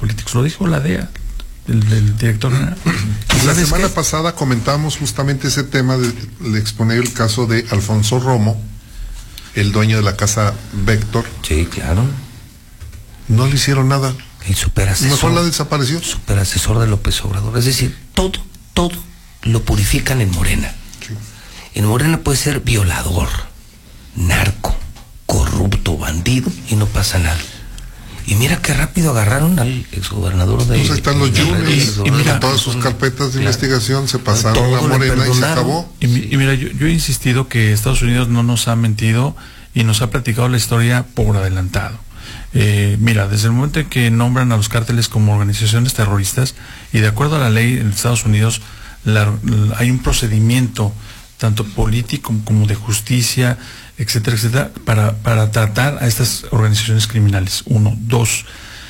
narcopolíticos. Lo dijo la DEA, el director general. La semana pasada comentamos justamente ese tema, le exponer el caso de Alfonso Romo, el dueño de la casa Véctor. Sí, claro. No le hicieron nada. El superasesor. Mejor la desapareció. Superasesor de López Obrador. Es decir, todo lo purifican en Morena. Sí. En Morena puede ser violador, narco, corrupto, bandido, y no pasa nada. Y mira qué rápido agarraron al exgobernador de... Pues ahí están los Yunes, y mira, todas sus carpetas de investigación se pasaron a Morena y se acabó. Y mira, yo he insistido que Estados Unidos no nos ha mentido y nos ha platicado la historia por adelantado. Mira, desde el momento en que nombran a los cárteles como organizaciones terroristas, y de acuerdo a la ley en Estados Unidos, hay un procedimiento tanto político como de justicia, etcétera, etcétera, para tratar a estas organizaciones criminales. 1, 2,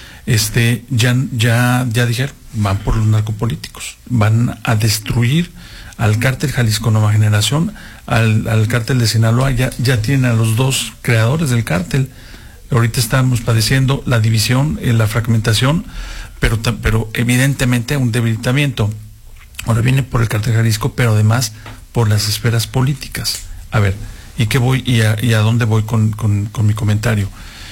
ya dijeron, van por los narcopolíticos, van a destruir al cártel Jalisco Nueva Generación, al cártel de Sinaloa. Ya tienen a los 2 creadores del cártel. Ahorita estamos padeciendo la división, la fragmentación, pero evidentemente un debilitamiento. Ahora viene por el cártel Jalisco, pero además por las esferas políticas. A ver, ¿y qué voy y a dónde voy con mi comentario?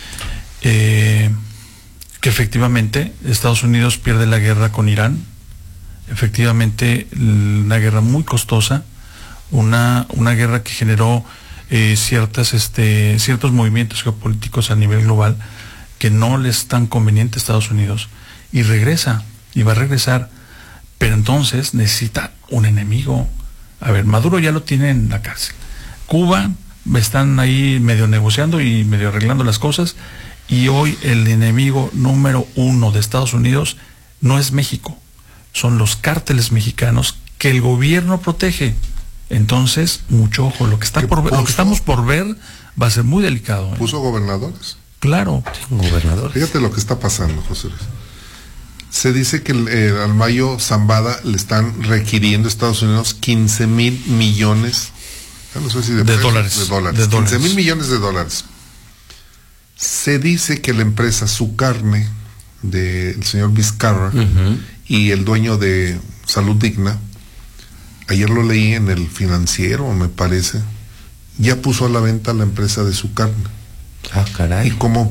Que efectivamente Estados Unidos pierde la guerra con Irán, efectivamente una guerra muy costosa, una guerra que generó ciertos movimientos geopolíticos a nivel global que no le es tan conveniente a Estados Unidos, y va a regresar, pero entonces necesita un enemigo. A ver, Maduro ya lo tiene en la cárcel. Cuba, están ahí medio negociando y medio arreglando las cosas, y hoy el enemigo número 1 de Estados Unidos no es México, son los cárteles mexicanos que el gobierno protege. Entonces, mucho ojo, lo que estamos por ver va a ser muy delicado. ¿Puso gobernadores? Claro. Sí, gobernadores. Fíjate lo que está pasando, José Luis. Se dice que al Mayo Zambada le están requiriendo a Estados Unidos 15,000 millones, no sé si de dólares. 15,000 millones de dólares. Se dice que la empresa Su Carne, del señor Vizcarra, y el dueño de Salud Digna, ayer lo leí en el Financiero, me parece, ya puso a la venta la empresa de Su Carne. Ah, caray. Y como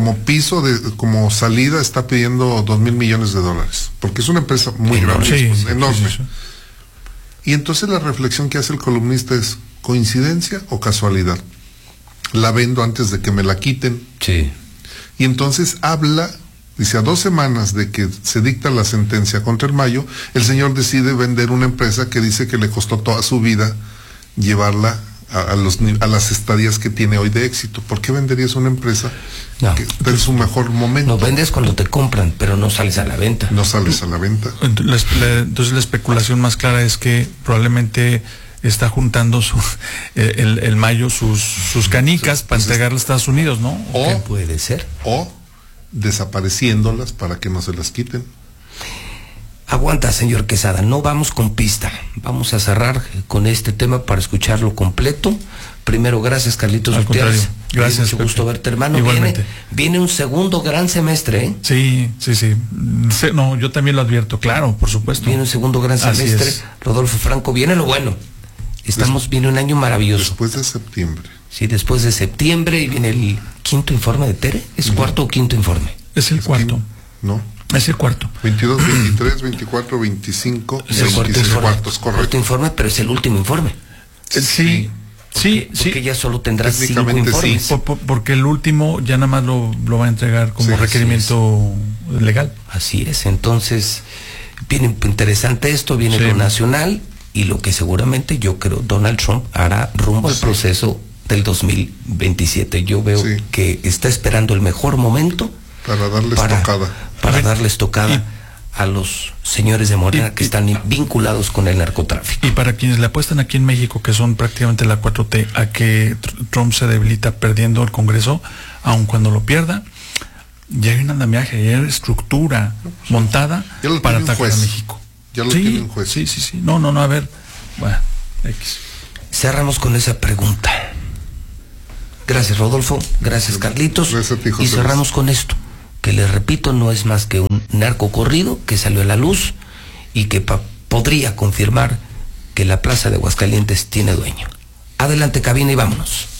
como salida está pidiendo 2,000 millones de dólares, porque es una empresa muy grande, enorme. Sí. Y entonces la reflexión que hace el columnista es: ¿coincidencia o casualidad? La vendo antes de que me la quiten. Sí. Y entonces habla, dice, a 2 semanas de que se dicta la sentencia contra el Mayo, el señor decide vender una empresa que dice que le costó toda su vida llevarla a las estadías que tiene hoy de éxito. ¿Por qué venderías una empresa que está en su mejor momento? No, vendes cuando te compran, pero no sales a la venta. No sales a la venta. Entonces la especulación más clara es que probablemente está juntando el Mayo sus canicas para entregarle a Estados Unidos, ¿no? O puede ser. O desapareciéndolas para que no se las quiten. Aguanta, señor Quesada, no vamos con pista. Vamos a cerrar con este tema para escucharlo completo. Primero, gracias, Carlitos Gutiérrez. Gracias. Mucho gusto verte, hermano. Igualmente. Viene un segundo gran semestre, ¿eh? Sí. No, yo también lo advierto, claro, por supuesto. Viene un segundo gran semestre. Rodolfo Franco, viene lo bueno. Viene un año maravilloso. Después de septiembre. Sí, después de septiembre, y viene el 5º informe de Tere. ¿Es cuarto o quinto informe? Es el cuarto. No. Es el cuarto. 22, 23, 24, 25, es el 26 cuartos, correcto. Cuarto informe, pero es el último informe. Sí. Porque ya solo tendrás 5 informes. Sí. Porque el último ya nada más lo va a entregar como requerimiento legal. Así es. Entonces, viene interesante esto, viene lo nacional, y lo que seguramente yo creo Donald Trump hará rumbo al proceso del 2027. Yo veo que está esperando el mejor momento para darles tocada a los señores de Morena que están vinculados con el narcotráfico. Y para quienes le apuestan aquí en México, que son prácticamente la 4T, a que Trump se debilita perdiendo el Congreso, aun cuando lo pierda, ya hay un andamiaje, ya hay estructura montada para atacar a México. Ya lo tiene un juez. Sí. No, a ver. Bueno, X. Cerramos con esa pregunta. Gracias, Rodolfo. Gracias, Carlitos. Gracias a ti, José. Y cerramos con esto. que les repito no es más que un narco corrido que salió a la luz y que podría confirmar que la plaza de Aguascalientes tiene dueño. Adelante, cabina, y vámonos.